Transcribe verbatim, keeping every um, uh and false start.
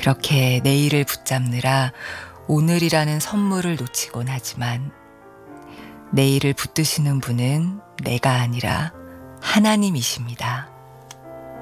그렇게 내일을 붙잡느라 오늘이라는 선물을 놓치곤 하지만 내일을 붙드시는 분은 내가 아니라 하나님이십니다.